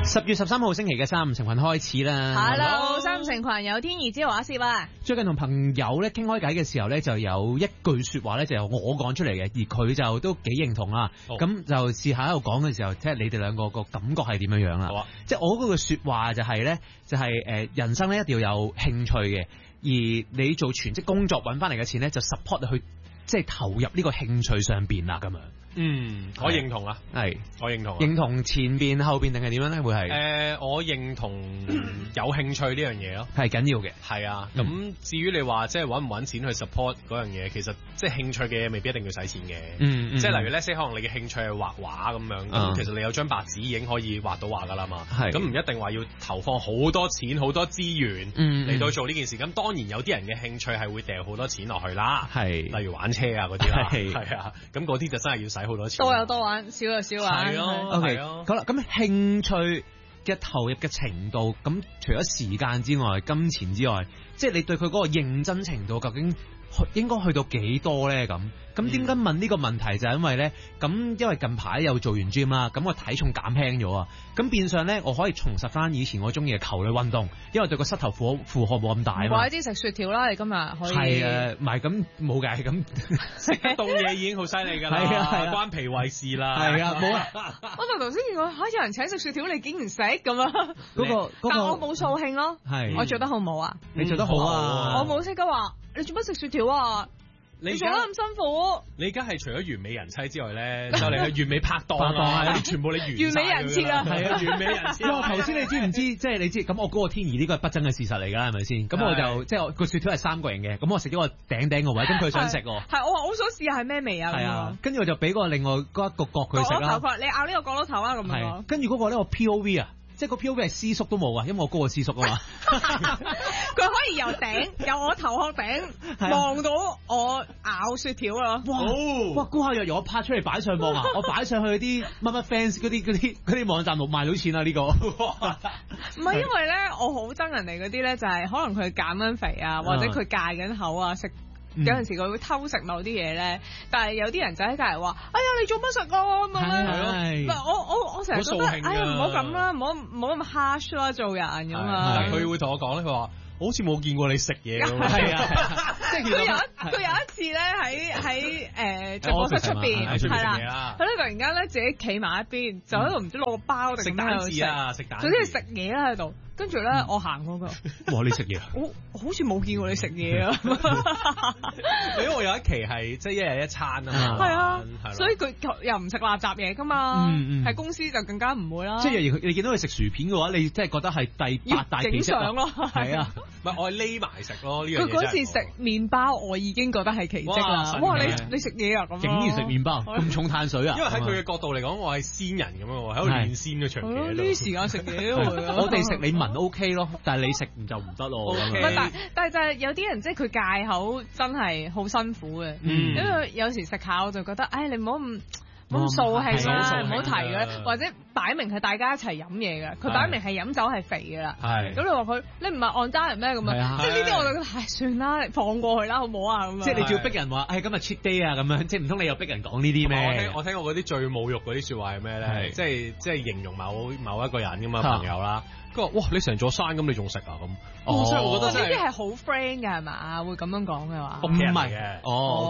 10月13號星期嘅三五成群開始啦。 Hello， 三五成群有天意之話事啊！ 最近同朋友咧傾開偈嘅時候咧，就有一句說話咧，就由我講出嚟嘅，而佢就都幾認同啦。咁就試下喺度講嘅時候，即係你哋兩個個感覺係點樣樣啦？好啊！即係我嗰句說話就係咧，就係人生咧一定要有興趣嘅，而你做全職工作揾翻嚟嘅錢咧，就 support 去即係投入呢個興趣上邊啦，咁樣。 我認同啊， 係我認同， 認同前邊後邊定係點樣咧？會係我認同有興趣呢樣嘢咯， 係緊要嘅。 係啊，咁至於你話即係搵唔搵錢去 support 嗰樣嘢，其實即係興趣嘅嘢未必一定要使錢嘅。即係例如咧，可能你嘅興趣係畫畫咁樣，咁其實你有張白紙已經可以畫到畫噶啦嘛。咁唔一定話要投放好多錢、好多資源嚟到做呢件事。咁當然有啲人嘅興趣係會掉好多錢落去啦，例如玩車啊嗰啲啦，係啊，咁嗰啲就真係要使好多錢， 多有多玩，少有少玩。 係咯 ，OK，好啦，咁興趣嘅投入嘅程度，咁除咗時間之外、金錢之外，即係你對佢嗰個認真程度，究竟應該去到幾多咧？咁點解問呢個問題就係因為咧，咁因為近排又做完 gym 啦，咁我體重減輕咗啊，咁變相咧我可以重拾翻以前我中意嘅球類運動，因為對個膝頭負荷冇咁大啊嘛。 怪啲食雪條啦，你今日可以係啊，唔係咁冇嘅，咁食凍嘢已經好犀利㗎啦，係啊，關脾胃事啦， 係啊，冇啊。 我就頭先見過有人請食雪條，你竟然食咁啊？但我冇掃興咯，我做得好唔好啊？ 你做得好啊！ 我冇即刻話你做乜食雪條啊？你做得咁辛苦， 你而家係除咗完美人妻之外咧，就嚟係完美拍檔啊！嗰啲全部你完美人設啊， 係啊，完美人設。哇！頭先你知唔知？即係你知咁，我嗰個天怡呢個係不爭嘅事實嚟㗎啦，係咪先？咁我就即係個雪條係3個人嘅，咁我食咗個頂個位，咁佢想食喎。 係我話我想試下係咩味啊？ 係啊，跟住我就俾個另外嗰一個角佢食啦。 角落頭，你咬呢個角落頭啊咁樣。 跟住嗰個咧，我 POV 啊。即係個 POV 係師叔都冇啊，因為我高過師叔啊嘛。 佢可以由我頭殼頂望到我咬雪條啊！ 哇！估下又我拍出嚟擺上網啊！我擺上去啲乜乜 fans 嗰啲網站度賣到錢啊！呢個唔係因為咧，我好憎人哋嗰啲咧，就係可能佢減緊肥啊，或者佢戒緊口啊，食。有陣時佢會偷食某啲嘢咧，但係有啲人就喺隔籬話：哎呀，你做乜食啊？咁樣，唔係我成日覺得，哎呀，唔好咁啦，唔好咁 harsh 啦，做人咁啊。 佢會同我講咧，佢話好似冇見過你食嘢咁。 係啊， 即係佢有一次咧喺直播室出邊係啦，佢咧突然間咧自己企埋一邊，就喺度唔知攞個包定咩喺度食，總之係食嘢啦喺度。跟住咧，我行過佢， 哇！你食嘢？ 我好似冇見過你食嘢啊！ 因為我有一期係即係一日一餐啊嘛， 係啊，所以佢又唔食垃圾嘢噶嘛，喺公司就更加唔會啦。 即係你見到佢食薯片嘅話，你真係覺得係第8大奇蹟。 影相咯， 係啊，唔係我係匿埋食咯呢樣嘢。 佢嗰次食麵包，我已經覺得係奇蹟啦。哇！你食嘢啊咁， 竟然食麵包咁重碳水啊！ 因為喺佢嘅角度嚟講，我係仙人咁樣，喺度練仙嘅場景。 呢啲時間食嘢， 我哋食你聞OK 咯，但係你食就唔得咯。 但係就係有啲人即係佢戒口真係好辛苦嘅，因為有時食下我就覺得，唉，你唔好咁掃興啦，唔好提嘅，或者擺明係大家一齊飲嘢嘅，佢擺明係飲酒係肥嘅啦。咁你話佢，你唔係按單人咩咁啊？即係呢啲我就覺得，唉，算啦，放過去啦，好唔好啊？咁即係你照逼人話，唉，今日 cheat day 啊，咁樣，即係唔通你又逼人講呢啲咩？ 我聽過嗰啲最侮辱嗰啲說話係咩咧？即係形容某一個人咁嘛，朋友啦。佢話：哇！你成座山咁，你仲食啊？咁，所以我覺得呢啲係好 friend 嘅係嘛？會咁樣講嘅話， 屋企人嚟嘅。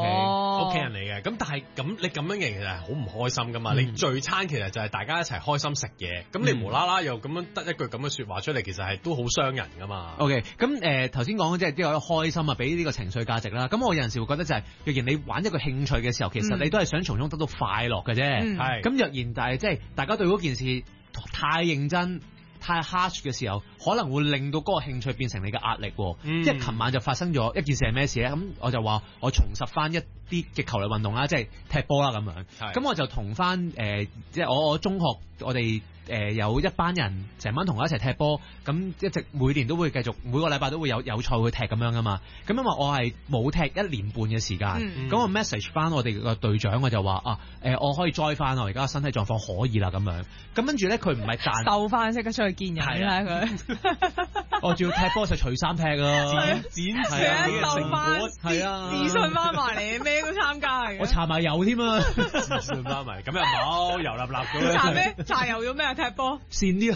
OK， 屋企人嚟嘅。咁但係咁你咁樣嘅其實係好唔開心噶嘛？你聚餐其實就係大家一齊開心食嘢，咁你無啦啦又咁樣得一句咁嘅説話出嚟，其實係都好傷人噶嘛。 OK，咁頭先講即係都有開心啊，俾呢個情緒價值啦。咁我有陣時會覺得就係，若然你玩一個興趣嘅時候，其實你都係想從中得到快樂嘅啫。係。咁若然但係即係大家對嗰件事太認真，太 harsh 嘅時候，可能會令到嗰個興趣變成你嘅壓力。即係琴晚就發生咗一件事係咩事咧？咁我就話我重拾翻一啲嘅球類運動啦，即係踢波啦咁樣。咁我就同翻即係我中學我哋有一班人成班同學一齊踢波，咁一直每年都會繼續每個禮拜都會有賽去踢咁樣噶嘛。咁因為我係冇踢1年半嘅時間，咁我 message 翻我哋個隊長，我就話我可以 join 翻，我而家身體狀況可以啦咁樣。咁跟住咧佢唔係彈收翻即刻出去見人啦佢。 我仲要踢波就除衫踢啊， 展示你嘅成果係啊，自信翻埋嚟咩都參加嚟。 我搽埋油添啊， 自信翻埋咁又冇油立立咁樣。 搽咩？搽油咗咩啊？踢波跣啲啊！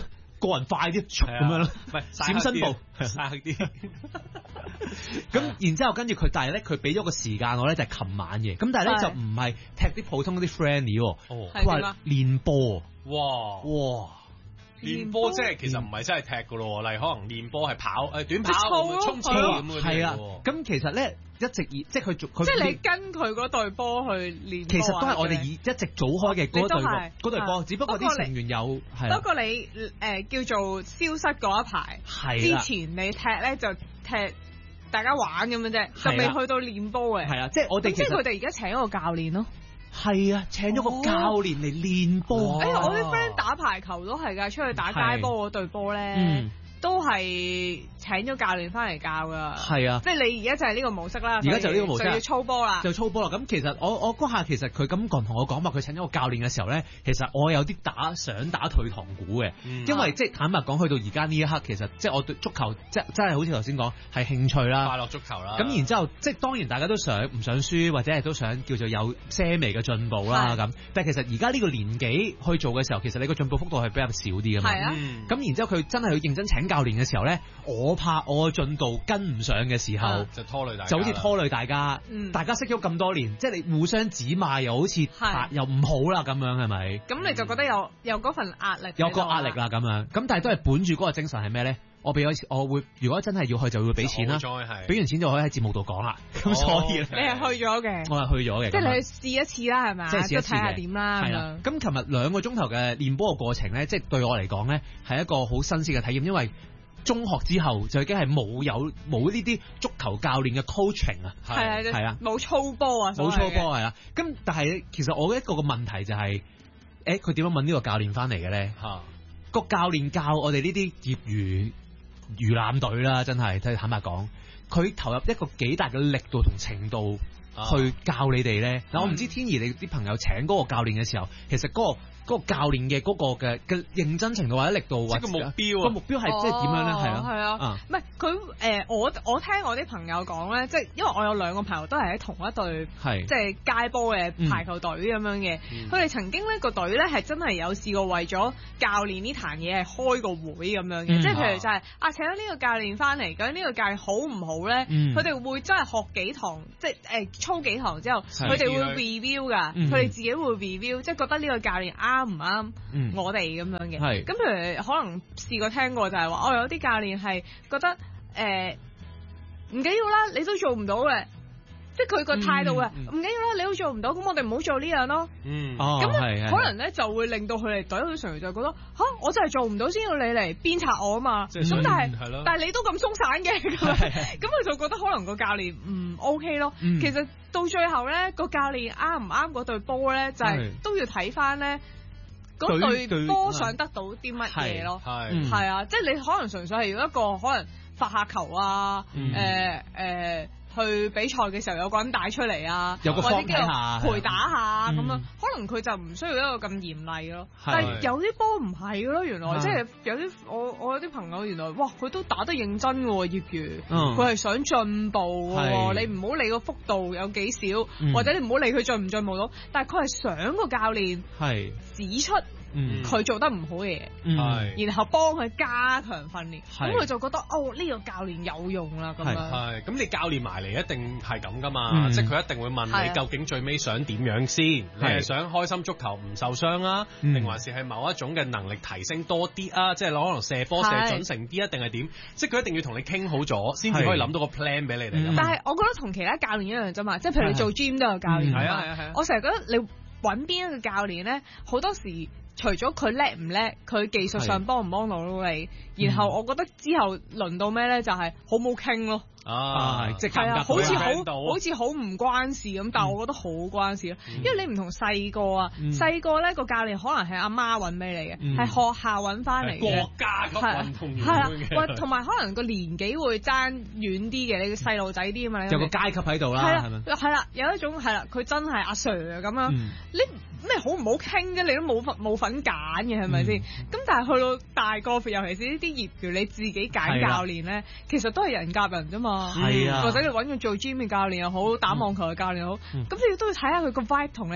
個人快啲咁樣咯， 唔係閃身步曬黑啲。 咁然之後跟住佢，但係咧佢俾咗個時間我咧就係琴晚嘅，咁但係咧就唔係踢啲普通嗰啲 friendly 喎，佢話練波。哇！ 練波即係其實唔係真係踢噶咯，例如可能練波係跑短跑、衝刺咁嗰啲。 係啊，咁其實咧一直即係佢即係你跟佢嗰隊波去練。 其實都係我哋一直組開嘅嗰隊波，只不過啲成員有係。 不過你叫做消失嗰一排，之前你踢咧就踢大家玩咁樣啫，就未去到練波嘅。 係啊，即係我哋即係佢哋而家請一個教練咯。 係啊，請咗個教練嚟練波。 我啲 friend 打排球都係㗎，出去打街波嗰隊波咧，都係請咗教練翻嚟教㗎。係啊，即係你而家就係呢個模式啦。而家就呢個模式，就要操波啦。就操波啦。咁其實我嗰下其實佢咁同我講話，佢請咗個教練嘅時候咧，其實我有啲想打退堂鼓嘅，因為即係坦白講，去到而家呢一刻，其實即係我對足球真係好似頭先講係興趣啦， 快樂足球啦。咁然之後即係當然大家都想唔想輸，或者係都想叫做有些微嘅進步啦咁。但係其實而家呢個年紀去做嘅時候，其實你個進步幅度係比較少啲㗎嘛。係啊。咁然之後佢真係要認真請教練嘅時候咧，我怕我嘅進度跟唔上嘅時候，就拖累大家，就好似拖累大家。大家識咗咁多年，即係你互相指罵又好似又唔好啦咁樣，係咪？咁你就覺得有嗰份壓力， 有個壓力啦咁樣。咁但係都係本住嗰個精神係咩咧？我會如果真係要去就會俾錢啦，俾完錢就可以喺節目度講啦。咁所以你係去咗嘅， 我係去咗嘅， 即係你去試一次啦，係咪？即係試一次睇下點啦。係啦。 咁琴日2個鐘頭嘅練波嘅過程咧，即係對我嚟講咧係一個好新鮮嘅體驗，因為中學之後就已經係冇呢啲足球教練嘅 coaching 啊，係啊， 冇操波啊， 冇操波係啦。咁但係其實我一個問題就係，佢點樣揾呢個教練翻嚟嘅咧？個教練教我哋呢啲業餘魚腩隊啦，真係坦白講，佢投入一個幾大嘅力度同程度去教你哋咧。嗱，我唔知天怡你啲朋友請嗰個教練嘅時候，其實嗰個教練嘅嗰個嘅認真程度或者力度或者個目標係即係點樣咧？係啊，唔係佢我聽我啲朋友講咧，即係因為我有2個朋友都係喺同一隊即係街波嘅排球隊咁樣嘅，佢哋曾經呢個隊咧係真係有試過為咗教練呢壇嘢係開個會咁樣嘅，即係譬如就係請咗呢個教練翻嚟，究竟呢個教練好唔好咧？佢哋會真係學幾堂，即係操幾堂之後，佢哋會 review 㗎，佢哋自己會 review，即係覺得呢個教練啱唔啱我哋咁樣嘅。咁譬如可能試過聽過就係話，有啲教練係覺得唔緊要啦，你都做唔到嘅，即係佢個態度嘅，唔緊要啦，你都做唔到，咁我哋唔好做呢樣咯。咁可能咧就會令到佢哋隊好常就覺得我真係做唔到先要你嚟鞭策我啊嘛。咁但係你都咁鬆散嘅，咁佢就覺得可能個教練唔 OK 咯。其實到最後咧，個教練啱唔啱嗰隊波咧，就係都要睇翻咧。嗰隊波想得到啲乜嘢咯？係啊，即係你可能純粹係要一個可能發下球啊，去比賽嘅時候有個人帶出嚟啊， 有個或者叫下陪打下咁樣，可能佢就唔需要一個咁嚴厲咯。但係有啲波唔係咯，原來即係有啲我有啲朋友原來哇佢都打得認真喎業餘，佢係想進步喎，你唔好理個幅度有幾少，或者你唔好理佢進唔進步到，但係佢係想個教練指出佢做得唔好嘅嘢，然後幫佢加強訓練，咁佢就覺得呢個教練有用啦咁樣。 咁你教練埋嚟一定係咁噶嘛，即係佢一定會問你究竟最尾想點樣先？你係想開心足球唔受傷啊，定還是係某一種嘅能力提升多啲啊？即係可能射波射準成啲啊，定係點？即係佢一定要同你傾好咗，先至可以諗到個 plan 俾你哋。 但係我覺得同其他教練一樣啫嘛，即係譬如你做 gym 都有教練。係啊，我成日覺得你揾邊一個教練咧，好多時。除咗佢叻唔叻，佢技術上幫唔幫到你，然後我覺得之後輪到咩咧，就係好冇傾咯。 即係好似好唔關事咁，但係我覺得好關事咯，因為你唔同細個啊，細個咧個教練可能係阿媽揾俾你嘅，係學校揾翻嚟嘅， 國家級運動員係啦，同埋可能個年紀會爭遠啲嘅，你個細路仔啲啊嘛， 有個階級喺度啦，係咪？ 係啦，有一種係啦，佢真係阿 Sir 咁樣，你咩好唔好傾啫？你都冇份揀嘅係咪先？咁但係去到大個，尤其是呢啲業餘，你自己揀教練咧，其實都係人夾人啫嘛。或者你揾佢做 gym 嘅教練又好，打網球嘅教練又好，咁你都要睇下佢個 vibe 同你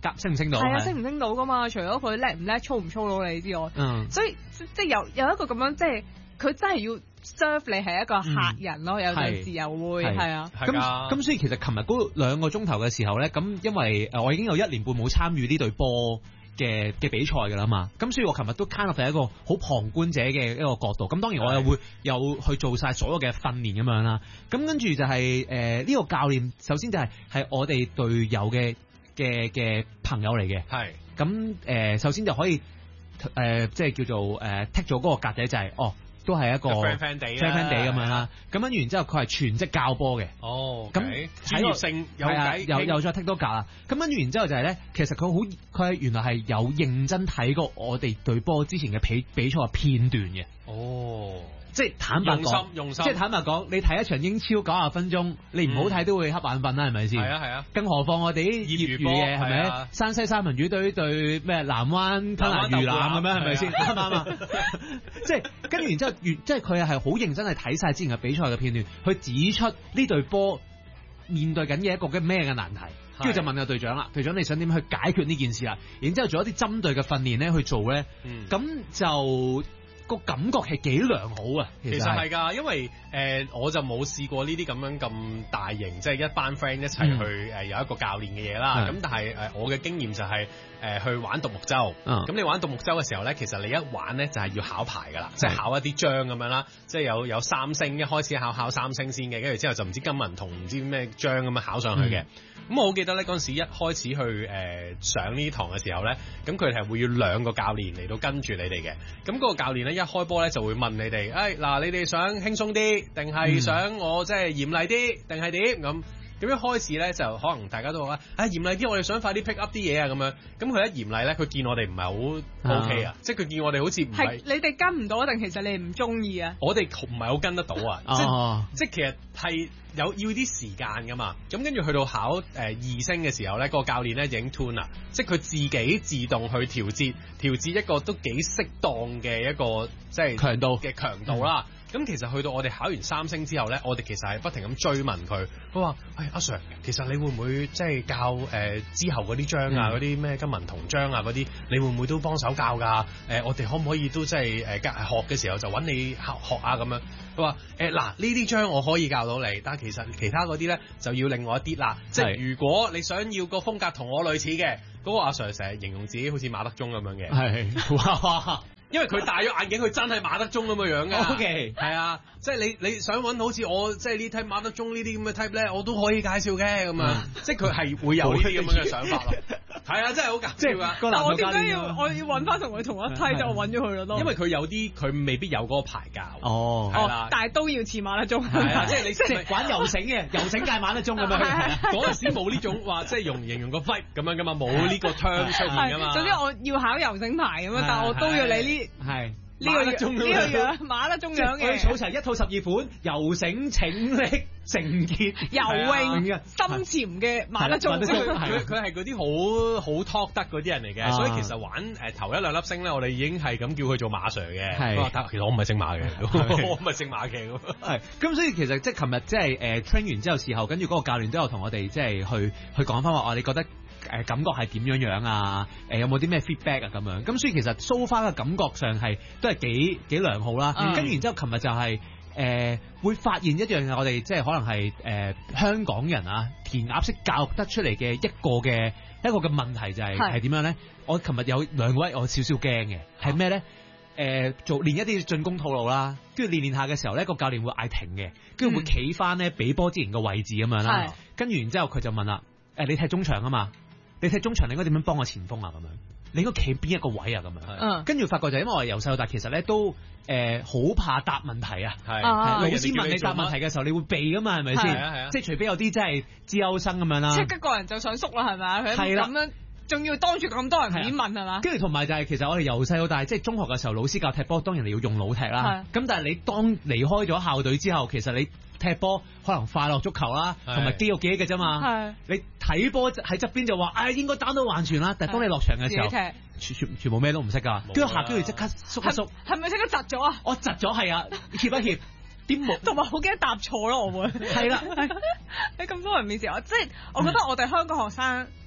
升唔升到？ 係啊，升唔升到噶嘛？除咗佢叻唔叻、操唔操到你之外，所以即係有一個咁樣，即係佢真係要 serve 你係一個客人咯，有陣時又會係啊。 咁所以其實琴日嗰2個鐘頭嘅時候咧，咁因為我已經有1年半冇參與呢隊波嘅比賽㗎啦嘛，咁所以我琴日都 kind of 係一個好旁觀者嘅一個角度，咁當然我又會有去做晒所有嘅訓練咁樣啦，咁跟住就係呢個教練首先就係我哋隊友嘅朋友嚟嘅，係咁首先就可以即係叫做剔咗嗰個格仔就係都係一個 friend 地咁樣啦，咁跟住然之後佢係全職教波嘅，咁專業性又再剔多格啦，咁跟住然之後就係咧，其實佢係原來係有認真睇過我哋隊波之前嘅比賽嘅片段嘅，即係坦白講，即係坦白講，你睇一場英超90分鐘，你唔好睇都會瞌眼瞓啦，係咪先？係啊。更何況我哋啲業餘嘅係咪？山西三文魚對咩南灣吞拿魚腩咁樣係咪先？啱唔啱啊？即係跟住然之後，即係佢係好認真係睇晒之前嘅比賽嘅片段，去指出呢隊波面對緊嘅一個咩嘅難題，跟住就問個隊長啦，隊長你想點去解決呢件事啊？然之後做一啲針對嘅訓練咧去做咧，咁就。個感覺係幾良好啊！ 其實係㗎，因為我就冇試過呢啲咁大型，即係一班 friend 一齊去有一個教練嘅嘢啦。咁但係我嘅經驗就係去玩獨木舟。咁你玩獨木舟嘅時候咧，其實你一玩咧就係要考牌㗎啦，即係考一啲章咁樣啦。即係有3星，一開始考3星先嘅，跟住之後就唔知金銀銅唔知咩章咁樣考上去嘅。咁我好記得咧，嗰陣時一開始去上呢堂嘅時候咧，咁佢哋係會要2個教練嚟到跟住你哋嘅。咁嗰個教練咧一開波咧就會問你哋，嗱你哋想輕鬆啲，定係想我即係嚴厲啲，定係點咁？咁一開始咧就可能大家都話嚴厲啲，我哋想快啲 pick up 啲嘢啊咁樣。咁佢一嚴厲咧，佢見我哋唔係好 OK 啊，即係佢見我哋好似唔係你哋跟唔到，定其實你唔中意啊？ 我哋唔係好跟得到啊，即係其實係要啲時間噶嘛。咁跟住去到考2星嘅時候咧，個教練咧已經 tune 啦，即係佢自己自動去調節一個都幾適當嘅一個即係強度啦。咁其實去到我哋考完3星之後咧，我哋其實係不停咁追問佢，佢話：阿 Sir，其實你會唔會即係教之後嗰啲章啊，嗰啲咩金銀銅章啊嗰啲，你會唔會都幫手教㗎？我哋可唔可以都即係學嘅時候就揾你學啊咁樣？佢話：嗱呢啲章我可以教到你，但係其實其他嗰啲咧就要另外一啲啦。即係如果你想要個風格同我類似嘅，嗰個阿 Sir 成日形容自己好似馬德鐘咁樣嘅。係，哇！因為佢戴咗眼鏡，佢真係馬德鐘咁嘅樣㗎。OK，係啊，即係你想揾好似我即係呢 type 馬德鐘呢啲咁嘅 type 咧，我都可以介紹嘅咁樣。即係佢係會有呢啲咁樣嘅想法咯。係啊，真係好搞笑啊！ 但我點解我要揾翻同佢同一 type，我揾咗佢咯。 因為佢有啲佢未必有嗰個牌教。係啦， 但係都要似馬德鐘。 係啊，即係你即係玩游繩嘅，游繩界馬德鐘咁樣。 嗰陣時冇呢種話即係形容個 vibe 咁樣㗎嘛，冇呢個 term 出現㗎嘛。 總之我要考游繩牌咁樣，但我都要你呢。 係。 呢個樣馬德鐘樣嘅， 佢儲齊1套12款，游繩、拯溺、繩結、 游泳、深潛嘅馬德鐘。 佢係嗰啲好 talk 得嗰啲人嚟嘅，所以其實玩頭1、2粒星咧，我哋已經係咁叫佢做馬 Sir 嘅。但其實我唔係姓馬嘅，我唔係姓馬嘅。 係咁，所以其實即係琴日即係train 完之後事後，跟住嗰個教練都有同我哋即係去講翻話，你覺得感覺係點樣啊？有冇啲咩 feedback 啊？咁樣咁，所以其實 so far 嘅感覺上係都係幾良好啦。跟住然之後，琴日就係會發現一樣嘢，我哋即係可能係香港人啊填鴨式教育得出嚟嘅一個嘅問題就係點樣咧？我琴日有2位我少少驚嘅係咩咧？練一啲進攻套路啦，跟住練下嘅時候咧，個教練會嗌停嘅，跟住會企翻咧俾波之前個位置咁樣啦。跟住然之後佢就問啦：你踢中場啊嘛？你踢中場，你應該點樣幫我前鋒啊？咁樣，你應該企邊一個位啊？咁樣，跟住發覺就因為我由細到大，其實咧都好怕答問題啊。老師問你答問題嘅時候，你會避噶嘛？係咪先？即係除非有啲真係資優生咁樣啦。 即刻個人就想縮啦，係咪啊？佢咁樣，仲要當住咁多人面問係嘛？ 跟住同埋就係其實我哋由細到大，即係中學嘅時候，老師教踢波，當然你要用腦踢啦。咁但係你當離開咗校隊之後，其實你踢波可能快樂足球啦，同埋肌肉記憶嘅啫嘛。你睇波喺側邊就話，應該單刀橫傳啦。但係當你落場嘅時候，全部咩都唔識㗎。跟住下跟住即刻縮一縮。係咪即刻窒咗啊？我窒咗係啊，協一協啲木， 同埋好驚答錯咯，我會。係啦，喺咁多人面前，即係我覺得我哋香港學生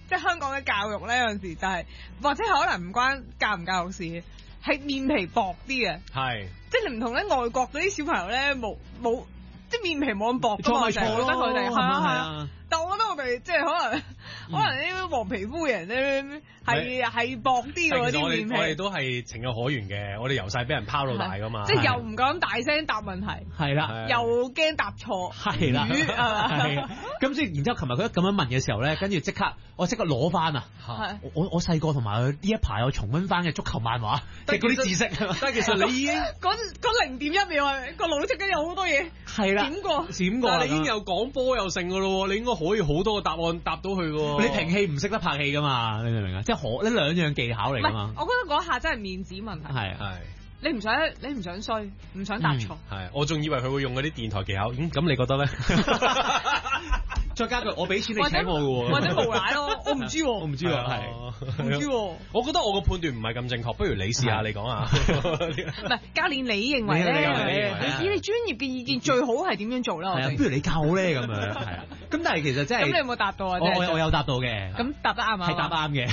即係香港嘅教育咧，有陣時就係、或者可能唔關教唔教育事，係面皮薄啲嘅。 係， 即係你唔同咧外國嗰啲小朋友咧，冇即係面皮冇咁薄㗎嘛， 錯咪錯咯， 覺得佢哋係啊。 但我覺得我哋即係可能啲黃皮膚人咧係薄啲嗰啲面皮。 我哋都係情有可原嘅，我哋由細俾人拋到大噶嘛。 即係又唔敢大聲答問題， 係啦， 又驚答錯， 係啦，係。咁所以然之後，琴日佢一咁樣問嘅時候咧，跟住我即刻攞翻啊！我細個同埋佢呢一排我重溫翻嘅足球漫畫，即係嗰啲知識。 但係其實你已經嗰0.1秒個腦即刻有好多嘢係啦閃過， 你已經有講波又成噶咯，你應該可以好多個答案答到佢喎。 你平氣唔識得拍戲噶嘛？你明唔明啊？即係呢兩樣技巧嚟噶嘛？ 我覺得嗰下真係面子問題。 係。 你唔想衰，唔想答錯。 係，我仲以為佢會用嗰啲電台技巧。咁你覺得咧？ 再加句，我俾錢你請我嘅喎， 或者無賴咯，我唔知喎， 我唔知喎，係唔知喎。 我覺得我個判斷唔係咁正確，不如你試下你講下。 唔係教練，你認為咧？以你專業嘅意見，最好係點樣做咧？ 係啊，不如你教咧咁樣，係啊。咁但係其實真係咁，你有冇答到啊？ 我有答到嘅。 咁答得啱啊？ 係答啱嘅。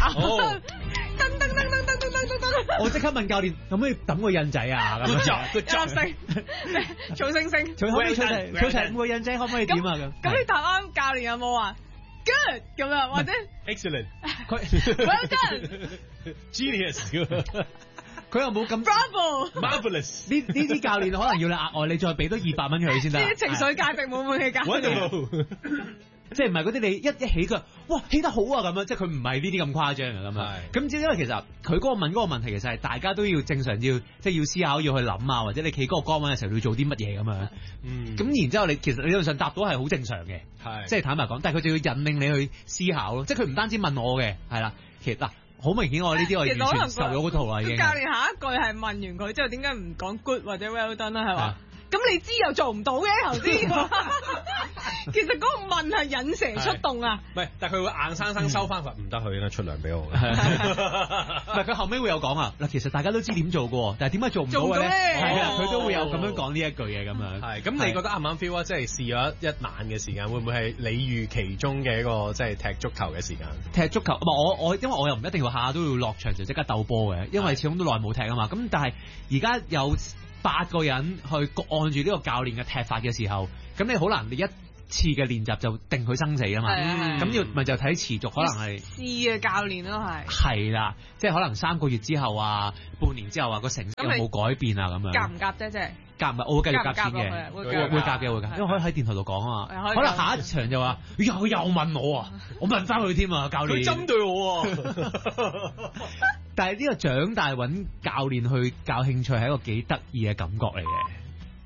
噔， 我即刻問教練，可唔可以揼個印仔啊？咁樣星，曹星星， 可唔可以儲齊5個印仔？可唔可以點啊？ 咁你答啱，教練有冇話 good 咁樣，或者 excellent， well done，genius， 佢又冇咁 bravo，marvelous。 呢啲教練可能要你額外，你再俾多200蚊佢先得。 啲情緒價值滿滿嘅教練。 即係唔係嗰啲你一起佢，哇起得好啊咁樣，即係佢唔係呢啲咁誇張嘅咁樣。咁只因為其實佢問嗰個問題，其實係大家都要正常即係要思考，要去諗啊，或者你企嗰個崗位嘅時候要做啲乜嘢咁樣。咁然之後其實理論上答到係好正常嘅，即係坦白講，但係佢就要引領你去思考咯。即係佢唔單止問我嘅，係啦，其實嗱好明顯我呢啲我完全受咗嗰套啦已經。 教練下一句係問完佢之後，點解唔講 good 或者 well done 啦？係嘛？咁你知又做唔到嘅頭先，其實嗰個問係引蛇出洞啊！ 唔係，但係佢會硬生生收翻佢，唔得，佢應該出糧俾我。唔係佢後尾會有講啊！嗱，其實大家都知點做嘅，但係點解做唔到嘅咧？係啊，佢都會有咁樣講呢一句嘢咁樣。係咁， 你覺得啱唔啱 feel 啊？即係試咗一晚嘅時間，會唔會係你預其中嘅一個即係踢足球嘅時間？踢足球我因為我又唔一定要下下都要落場就即刻鬥波嘅，因為始終都耐冇踢啊嘛。咁但係而家有8個人去按住呢個教練嘅踢法嘅時候，咁你好難你一次嘅練習就定佢生死啊嘛。咁要咪就睇持續，可能係試嘅教練咯， 係啦，即係可能3個月之後啊，半年之後啊，個成績有冇改變啊咁樣。 夾唔夾啫？即係夾唔係，我會繼續夾錢嘅，會夾嘅，因為可以喺電台度講啊嘛。可能下一場就話又問我啊，我問翻佢添啊，教練。佢針對我啊！但係呢個長大揾教練去教興趣係一個幾得意嘅感覺嚟嘅。